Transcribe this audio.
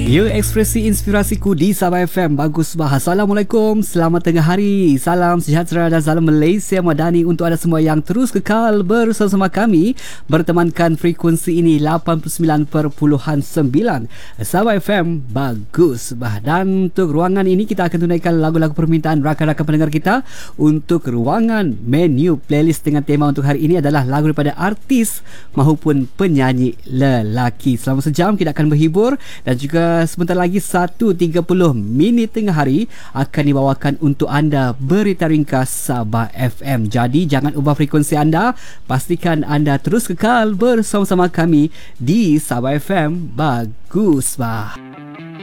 Ya, ekspresi inspirasiku di Sabah FM. Bagus bah. Assalamualaikum, selamat tengah hari. Salam sejahtera dan salam Malaysia Madani untuk anda semua yang terus kekal bersama kami, bertemankan frekuensi ini 89.9 Sabah FM. Bagus bah. Dan untuk ruangan ini kita akan tunaikan lagu-lagu permintaan rakan-rakan pendengar kita. Untuk ruangan menu playlist dengan tema untuk hari ini adalah lagu daripada artis maupun penyanyi lelaki. Selama sejam kita akan berhibur, dan juga sebentar lagi 1.30 minit tengah hari akan dibawakan untuk anda berita ringkas Sabah FM. Jadi jangan ubah frekuensi anda, pastikan anda terus kekal bersama-sama kami di Sabah FM. Bagus bah.